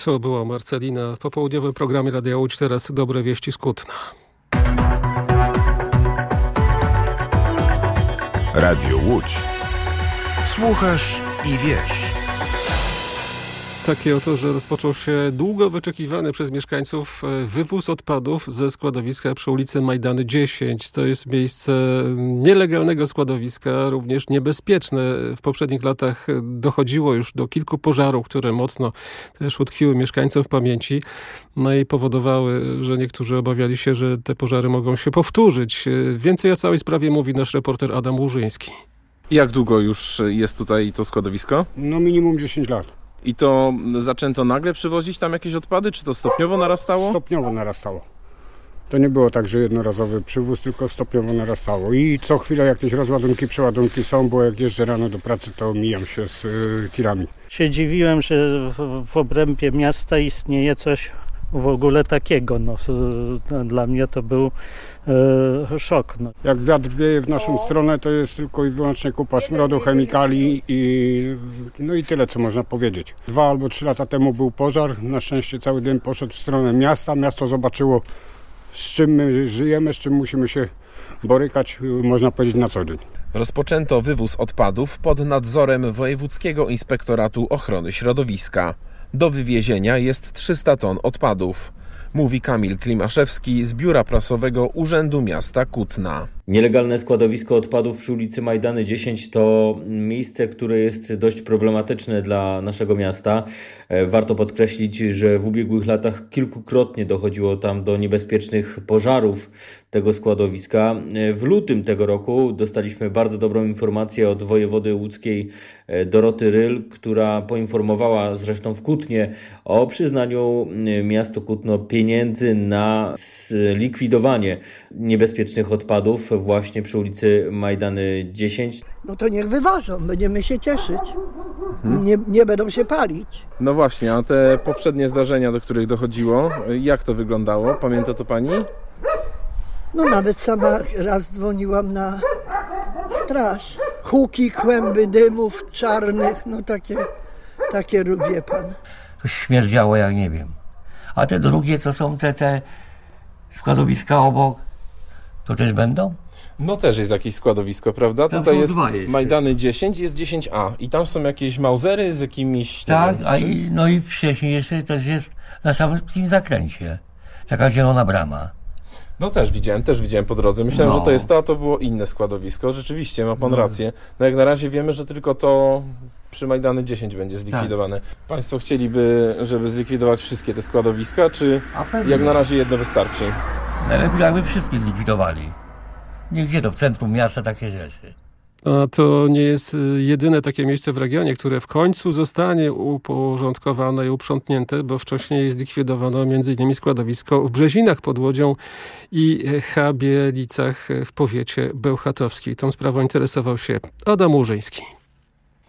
To była Marcelina. Po południowym programie Radia Łódź teraz dobre wieści z Kutna. Radio Łódź. Słuchasz i wiesz. Takie oto, że rozpoczął się długo wyczekiwany przez mieszkańców wywóz odpadów ze składowiska przy ulicy Majdany 10. To jest miejsce nielegalnego składowiska, również niebezpieczne. W poprzednich latach dochodziło już do kilku pożarów, które mocno też utkwiły mieszkańcom w pamięci. No i powodowały, że niektórzy obawiali się, że te pożary mogą się powtórzyć. Więcej o całej sprawie mówi nasz reporter Adam Łużyński. Jak długo już jest tutaj to składowisko? No minimum 10 lat. I to zaczęto nagle przywozić tam jakieś odpady, czy to stopniowo narastało? Stopniowo narastało. To nie było tak, że jednorazowy przywóz, tylko stopniowo narastało. I co chwilę jakieś rozładunki, przeładunki są, bo jak jeżdżę rano do pracy, to mijam się z tirami. Się dziwiłem, że w obrębie miasta istnieje coś w ogóle takiego. No, dla mnie to był szok. No. Jak wiatr wieje w naszą stronę, to jest tylko i wyłącznie kupa smrodu, chemikali i tyle, co można powiedzieć. 2 albo 3 lata temu był pożar. Na szczęście cały dym poszedł w stronę miasta. Miasto zobaczyło, z czym my żyjemy, z czym musimy się borykać, można powiedzieć, na co dzień. Rozpoczęto wywóz odpadów pod nadzorem Wojewódzkiego Inspektoratu Ochrony Środowiska. Do wywiezienia jest 300 ton odpadów, mówi Kamil Klimaszewski z Biura Prasowego Urzędu Miasta Kutna. Nielegalne składowisko odpadów przy ulicy Majdany 10 to miejsce, które jest dość problematyczne dla naszego miasta. Warto podkreślić, że w ubiegłych latach kilkukrotnie dochodziło tam do niebezpiecznych pożarów tego składowiska. W lutym tego roku dostaliśmy bardzo dobrą informację od wojewody łódzkiej Doroty Ryl, która poinformowała zresztą w Kutnie o przyznaniu miastu Kutno pieniędzy na zlikwidowanie niebezpiecznych odpadów właśnie przy ulicy Majdany 10. No to niech wywożą, będziemy się cieszyć. Nie będą się palić. No właśnie, a te poprzednie zdarzenia, do których dochodziło, jak to wyglądało? Pamięta to pani? No nawet sama raz dzwoniłam na straż. Huki, kłęby dymów czarnych, no takie wie pan. To śmierdziało jak nie wiem. A te drugie, co są te składowiska obok, to też będą? No też jest jakieś składowisko, prawda? Tam tutaj jest jest Majdany 10, jest 10A i tam są jakieś mauzery z jakimiś... Tak, no i wcześniej jeszcze też jest na samym takim zakręcie. Taka zielona brama. No też widziałem po drodze. Myślałem, że to jest to, a to było inne składowisko. Rzeczywiście, ma pan rację. No jak na razie wiemy, że tylko to przy Majdany 10 będzie zlikwidowane. Tak. Państwo chcieliby, żeby zlikwidować wszystkie te składowiska, czy jak na razie jedno wystarczy? Najlepiej jakby wszystkie zlikwidowali. Nigdzie to w centrum miasta takie rzeczy. A to nie jest jedyne takie miejsce w regionie, które w końcu zostanie uporządkowane i uprzątnięte, bo wcześniej zlikwidowano m.in. składowisko w Brzezinach pod Łodzią i Chabielicach w powiecie bełchatowskim. Tą sprawą interesował się Adam Łużyński.